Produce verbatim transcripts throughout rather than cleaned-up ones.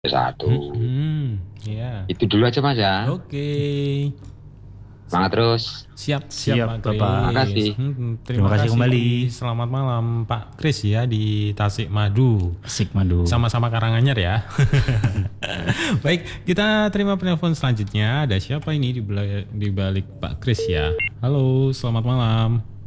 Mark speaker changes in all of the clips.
Speaker 1: Satu.
Speaker 2: Hmm, ya.
Speaker 1: Itu dulu aja Mas ya.
Speaker 2: Oke.
Speaker 1: Semangat terus.
Speaker 2: Siap, siap,
Speaker 3: Siap,
Speaker 2: Pak
Speaker 3: Bapak.
Speaker 1: Terima kasih.
Speaker 2: Hmm, terima,
Speaker 3: Terima kasih
Speaker 2: kasih
Speaker 3: kembali.
Speaker 2: Selamat malam Pak Kris ya di Tasikmadu.
Speaker 3: Tasikmadu.
Speaker 2: Sama-sama Karanganyar ya. Baik, kita terima penelpon selanjutnya. Ada siapa ini di bela- di balik Pak Kris ya? Halo, selamat malam.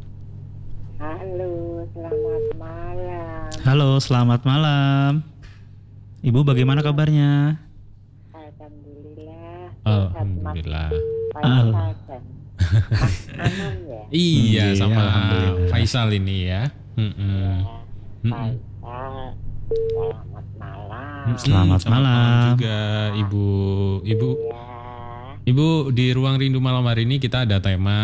Speaker 4: Halo, selamat malam.
Speaker 3: Halo, selamat malam. Ibu bagaimana kabarnya?
Speaker 4: Alhamdulillah.
Speaker 2: Alhamdulillah.
Speaker 3: Al-
Speaker 4: Mas Aman ya?
Speaker 2: Iya,
Speaker 3: Iya,
Speaker 2: sama
Speaker 3: alhamdulillah.
Speaker 2: Faisal ini ya. Mm-mm. Mm-mm.
Speaker 4: Faisal. Selamat malam.
Speaker 3: Selamat malam.
Speaker 2: juga Ibu. Ibu
Speaker 4: Ya,
Speaker 2: Ibu di Ruang Rindu malam hari ini kita ada tema.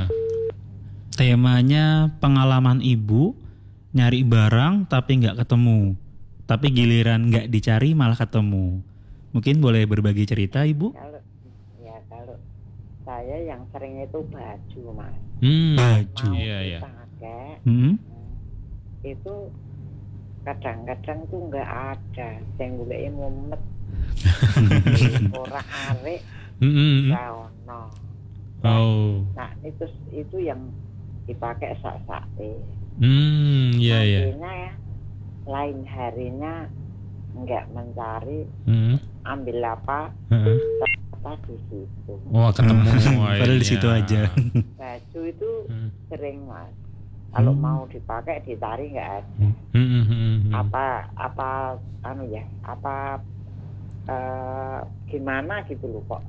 Speaker 3: Temanya pengalaman ibu nyari barang tapi nggak ketemu. Tapi giliran nggak dicari malah ketemu. Mungkin boleh berbagi cerita ibu?
Speaker 4: kalau ya kalau saya yang sering itu baju, Mas.
Speaker 2: Hmm.
Speaker 3: Baju.
Speaker 4: Mau
Speaker 2: Iya, iya.
Speaker 4: dipakai,
Speaker 3: Hmm?
Speaker 4: itu kadang-kadang tuh nggak ada. Sing goleki mumet. Ora arek
Speaker 2: Mm-mm.
Speaker 4: ra ono.
Speaker 2: Oh.
Speaker 4: Nah, itu itu yang dipakai sak-sake.
Speaker 2: Hmm, iya iya.
Speaker 4: Nantinya ya, lain harinya nggak mencari,
Speaker 2: Hmm.
Speaker 4: ambil apa,
Speaker 2: Heeh.
Speaker 4: apa di situ.
Speaker 2: Wah, ketemu
Speaker 3: Padahal di
Speaker 2: akhirnya.
Speaker 3: situ aja.
Speaker 4: Baju itu
Speaker 2: Hmm.
Speaker 4: sering, Mas. Kalau
Speaker 3: Hmm.
Speaker 4: mau dipakai dicari nggak ada.
Speaker 2: Hmm, hmm, hmm, hmm.
Speaker 4: Apa apa anu ya? Apa eh, gimana gitu loh kok.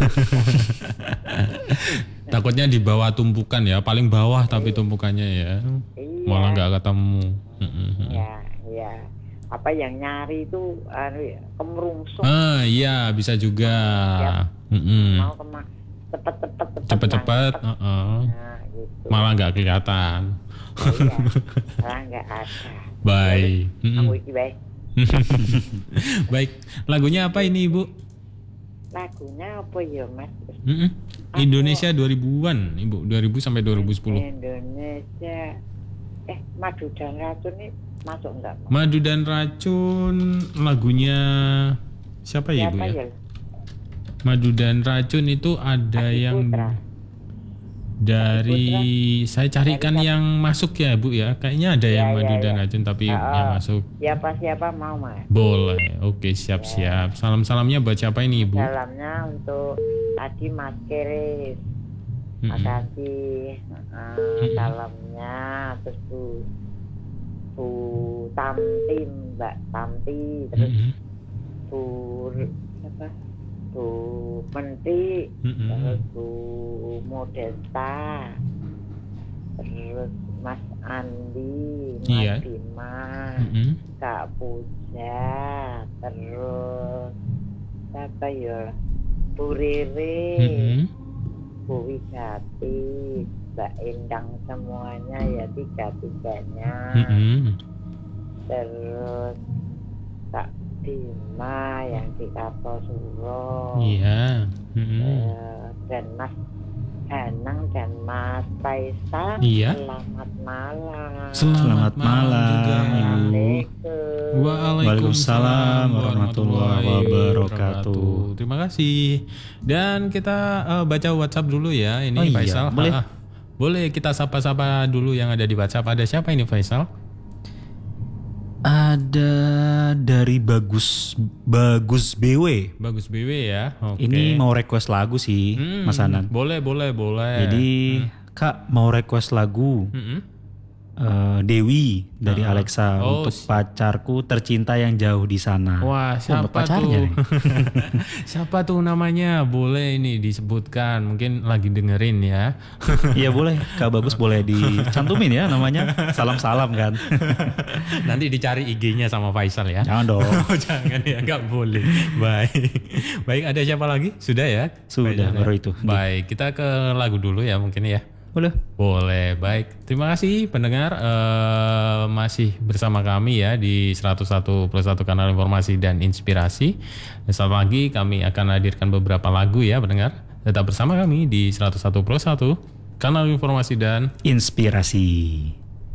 Speaker 2: Takutnya di bawah tumpukan ya, paling bawah tapi tumpukannya ya.
Speaker 4: Iya.
Speaker 2: Malah nggak ketemu. Hmm, hmm, hmm.
Speaker 4: Ya, ya. Apa yang nyari itu anu ya, kemerungsung.
Speaker 2: Ah, iya bisa juga.
Speaker 4: Ya.
Speaker 2: Hmm.
Speaker 4: Mau kema cepet-cepet
Speaker 2: Cepet-cepet,
Speaker 4: nangkep.
Speaker 2: heeh.
Speaker 4: Nah, gitu.
Speaker 2: Malah nggak kelihatan.
Speaker 4: Iya, malah nggak ada.
Speaker 2: Baik. Hmm.
Speaker 4: Aku iki baik.
Speaker 2: Baik, lagunya apa ini Ibu?
Speaker 4: Lagunya apa ya, Mas?
Speaker 2: Mm-mm. Indonesia dua ribuan, Ibu. dua ribu sampai dua ribu sepuluh.
Speaker 4: Indonesia. Eh, Madu dan Racun ini masuk enggak, Mas?
Speaker 2: Madu dan Racun lagunya siapa ya Ibu
Speaker 4: Siapa
Speaker 2: ya?
Speaker 4: ya?
Speaker 2: Madu dan Racun itu ada
Speaker 4: Adi
Speaker 2: yang
Speaker 4: Putra.
Speaker 2: dari saya carikan
Speaker 4: Dari
Speaker 2: yang masuk ya Bu ya. Kayaknya ada yang
Speaker 4: Ya,
Speaker 2: Madu
Speaker 4: ya,
Speaker 2: dan
Speaker 4: ya.
Speaker 2: Racun tapi
Speaker 4: Ah,
Speaker 2: yang
Speaker 4: ah.
Speaker 2: masuk.
Speaker 4: Siapa-siapa mau, Mas?
Speaker 2: Boleh. Oke, siap-siap. Salam-salamnya buat siapa ini Ibu?
Speaker 4: Salamnya untuk tadi Mas Keris.
Speaker 2: Mm-mm.
Speaker 4: Makasih. Heeh,
Speaker 2: Mm-mm.
Speaker 4: salamnya terus Bu Bu Tamti, Mbak Tamti, terus
Speaker 2: Mm-mm.
Speaker 4: Bu apa? Bu Menti,
Speaker 2: Mm-mm.
Speaker 4: terus Bu Modesta, terus Mas Andi, Mas
Speaker 2: Iya.
Speaker 4: Bima,
Speaker 2: Mm-mm.
Speaker 4: Kak Puja, terus siapa ya? Bu Riri,
Speaker 2: Mm-mm.
Speaker 4: Bu Widati, Mbak Endang, semuanya ya tiga-tiganya.
Speaker 2: Mm-mm.
Speaker 4: Terus Kak Bima yang di Kartosuro.
Speaker 2: Iya. Mm-mm.
Speaker 4: Eh, dan Mas Danang dan Mas Faisal.
Speaker 2: Iya.
Speaker 4: Selamat malam.
Speaker 3: Selamat malam,
Speaker 2: juga, Ibu.
Speaker 4: Assalamualaikum.
Speaker 2: Waalaikumsalam
Speaker 3: warahmatullahi wabarakatuh.
Speaker 2: Terima kasih. Dan kita eh, baca WhatsApp dulu ya. Ini
Speaker 3: Oh iya,
Speaker 2: Faisal.
Speaker 3: boleh.
Speaker 2: Ah, ah. Boleh kita sapa-sapa dulu yang ada di WhatsApp. Ada siapa ini Faisal?
Speaker 3: Ada dari Bagus Bagus B W.
Speaker 2: Bagus B W ya. Oke.
Speaker 3: Ini mau request lagu sih,
Speaker 2: Hmm,
Speaker 3: Mas Anan.
Speaker 2: Boleh, boleh, boleh.
Speaker 3: Jadi Kak mau request lagu
Speaker 2: Mm-mm.
Speaker 3: eh, Dewi dari
Speaker 2: Ah.
Speaker 3: Alexa
Speaker 2: Oh,
Speaker 3: untuk
Speaker 2: si-
Speaker 3: pacarku tercinta yang jauh di sana.
Speaker 2: Wah,
Speaker 3: Oh,
Speaker 2: siapa
Speaker 3: pacarnya
Speaker 2: tuh?
Speaker 3: nih.
Speaker 2: Siapa tuh namanya? Boleh ini disebutkan. Mungkin lagi dengerin ya.
Speaker 3: Iya boleh, Kak Bagus boleh dicantumin ya namanya. Salam-salam kan.
Speaker 2: Nanti dicari I G-nya sama Faisal ya.
Speaker 3: Jangan dong.
Speaker 2: Oh, jangan ya, nggak boleh. Baik, baik. Ada siapa lagi? Sudah ya?
Speaker 3: Sudah,
Speaker 2: Faisal,
Speaker 3: baru
Speaker 2: ya?
Speaker 3: itu.
Speaker 2: Baik, kita ke lagu dulu ya mungkin ya.
Speaker 3: Boleh.
Speaker 2: Boleh, baik. Terima kasih pendengar eh, masih bersama kami ya di seratus satu plus satu kanal informasi dan inspirasi. Besok pagi kami akan hadirkan beberapa lagu ya pendengar. Tetap bersama kami di seratus satu plus satu kanal informasi dan
Speaker 3: Inspirasi.